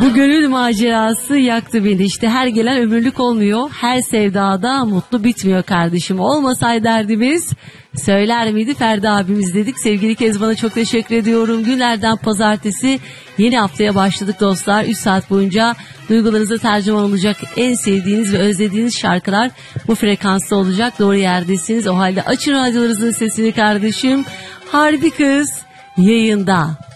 Bu gönül macerası yaktı beni. İşte her gelen ömürlük olmuyor. Her sevdada mutlu bitmiyor kardeşim. Olmasaydı derdimiz söyler miydi Ferdi abimiz dedik. Sevgili Kezban'a çok teşekkür ediyorum. Günlerden pazartesi yeni haftaya başladık dostlar. 3 saat boyunca duygularınıza tercüman olacak en sevdiğiniz ve özlediğiniz şarkılar bu frekansta olacak. Doğru yerdesiniz. O halde açın radyolarınızın sesini kardeşim. Harbi Kız yayında.